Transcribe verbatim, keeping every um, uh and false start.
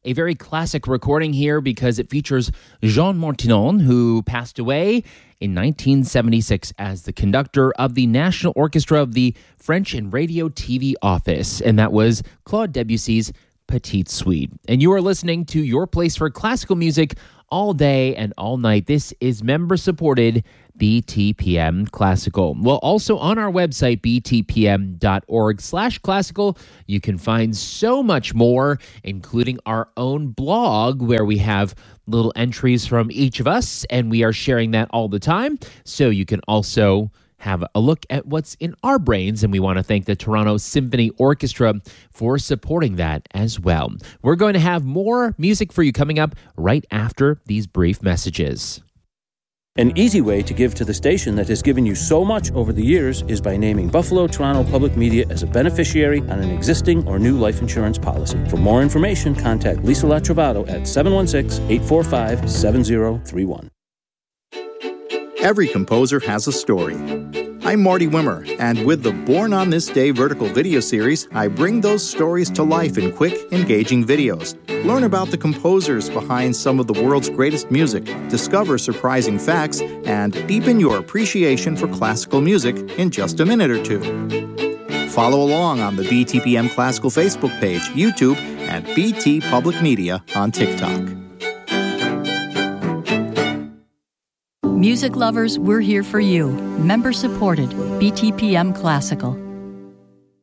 a very classic recording here because it features Jean Martinon, who passed away in nineteen seventy-six as the conductor of the National Orchestra of the French and Radio T V Office, and that was Claude Debussy's Petite Suite. And you are listening to your place for classical music all day and all night. This is member-supported B T P M Classical. Well, also on our website, b t p m dot org slash classical, you can find so much more, including our own blog, where we have little entries from each of us, and we are sharing that all the time. So you can also have a look at what's in our brains, and we want to thank the Toronto Symphony Orchestra for supporting that as well. We're going to have more music for you coming up right after these brief messages. An easy way to give to the station that has given you so much over the years is by naming Buffalo Toronto Public Media as a beneficiary on an existing or new life insurance policy. For more information, contact Lisa Latrovato at seven one six, eight four five, seven zero three one. Every composer has a story. I'm Marty Wimmer, and with the Born on This Day vertical video series, I bring those stories to life in quick, engaging videos. Learn about the composers behind some of the world's greatest music, discover surprising facts, and deepen your appreciation for classical music in just a minute or two. Follow along on the B T P M Classical Facebook page, YouTube, and B T Public Media on TikTok. Music lovers, we're here for you. Member supported, B T P M Classical.